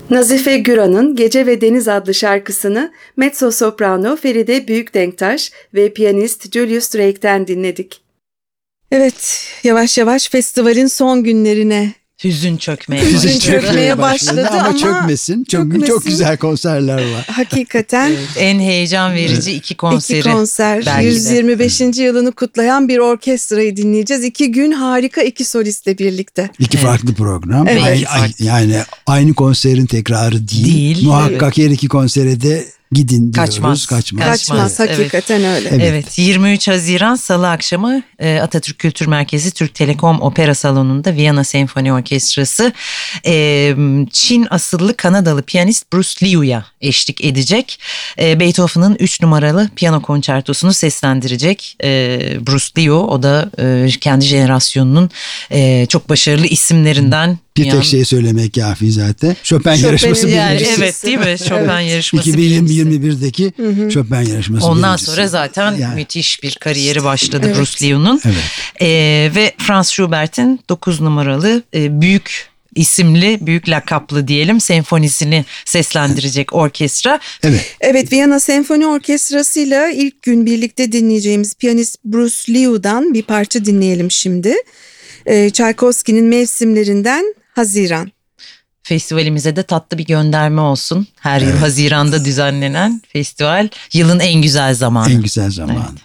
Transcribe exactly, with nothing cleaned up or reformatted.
Nazife Güran'ın Gece ve Deniz adlı şarkısını mezzo-soprano Feride Büyükdenktaş ve piyanist Julius Drake'ten dinledik. Evet, yavaş yavaş festivalin son günlerine Hüzün çökmeye Hüzün başladı. çökmeye başladı ama, ama çökmesin. Çok çökmesin. çok güzel konserler var. Hakikaten En heyecan verici iki konseri. iki konser, belki de. yüz yirmi beşinci yılını kutlayan bir orkestrayı dinleyeceğiz. İki gün harika iki solistle birlikte. İki Evet. farklı program. Evet. Ay- ay- yani aynı konserin tekrarı değil. Değil, Muhakkak her iki konsere de gidin diyoruz. Kaçmaz. Kaçmaz. Kaçmaz, Evet. hakikaten öyle. Evet. Evet, yirmi üç Haziran Salı akşamı e, Atatürk Kültür Merkezi Türk Telekom Opera Salonu'nda Viyana Senfoni Orkestrası e, Çin asıllı Kanadalı piyanist Bruce Liu'ya eşlik edecek. E, Beethoven'ın üç numaralı piyano konçertosunu seslendirecek e, Bruce Liu. O da e, kendi jenerasyonunun e, çok başarılı isimlerinden. Bir Yani- tek şey söylemek kafi zaten. Chopin Chopin'in yarışması yani, Yani birincisi. evet değil mi? Chopin Evet. yarışması iki bin yirmi birincisi. yirmi birdeki Chopin yarışması Ondan birincisi. sonra zaten Yani, müthiş bir kariyeri başladı Evet. Bruce Liu'nun. evet. Ee, ve Franz Schubert'in dokuz numaralı e, büyük isimli, büyük lakaplı diyelim senfonisini seslendirecek orkestra. Evet. Evet, Viyana Senfoni Orkestrası'yla ilk gün birlikte dinleyeceğimiz piyanist Bruce Liu'dan bir parça dinleyelim şimdi. Ee, Tchaikovsky'nin mevsimlerinden Haziran. Festivalimize de tatlı bir gönderme olsun. Her yıl Evet. Haziran'da düzenlenen festival yılın en güzel zamanı. En güzel zamanı. Evet.